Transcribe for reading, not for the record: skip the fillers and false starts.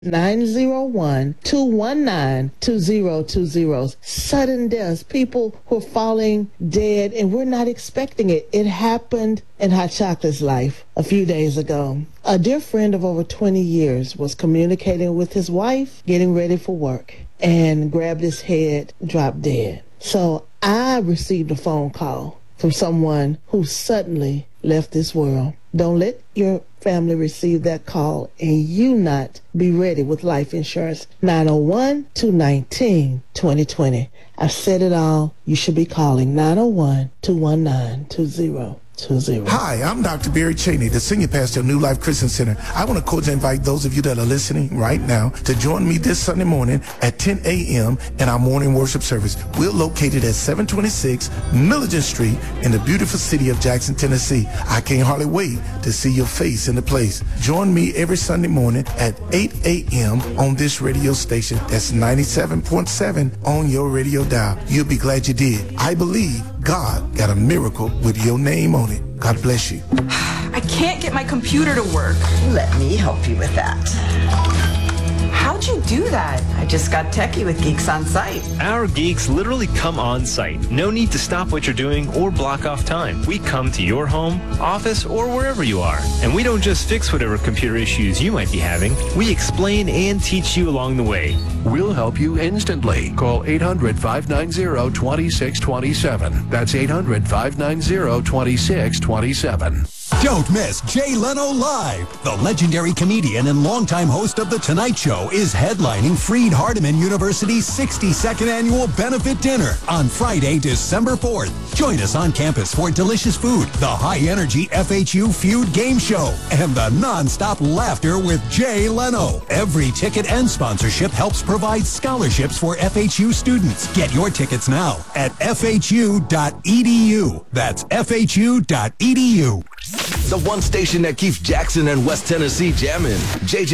901-219-2020. Sudden deaths, people who are falling dead, and we're not expecting it. It happened in Hot Chocolate's life a few days ago. A dear friend of over 20 years was communicating with his wife, getting ready for work, and grabbed his head, dropped dead. So I received a phone call from someone who suddenly left this world. Don't let your family receive that call and you not be ready with life insurance. 901-219-2020. I've said it all. You should be calling 901-219-2020. Hi, I'm Dr. Barry Cheney, the Senior Pastor of New Life Christian Center. I want to cordially invite those of you that are listening right now to join me this Sunday morning at 10 a.m. in our morning worship service. We're located at 726 Milligan Street in the beautiful city of Jackson, Tennessee. I can't hardly wait to see your face in the place. Join me every Sunday morning at 8 a.m. on this radio station. That's 97.7 on your radio dial. You'll be glad you did. I believe God got a miracle with your name on it. God bless you. I can't get my computer to work. Let me help you with that. How'd you do that? I just got techie with Geeks on Site. Our geeks literally come on site. No need to stop what you're doing or block off time. We come to your home, office, or wherever you are. And we don't just fix whatever computer issues you might be having. We explain and teach you along the way. We'll help you instantly. Call 800-590-2627. That's 800-590-2627. Don't miss Jay Leno Live. The legendary comedian and longtime host of The Tonight Show is headlining Freed Hardeman University's 62nd annual benefit dinner on Friday, December 4th. Join us on campus for delicious food, the high-energy FHU Feud game show, and the non-stop laughter with Jay Leno. Every ticket and sponsorship helps provide scholarships for FHU students. Get your tickets now at fhu.edu. That's fhu.edu. The one station that keeps Jackson and West Tennessee jamming. JJ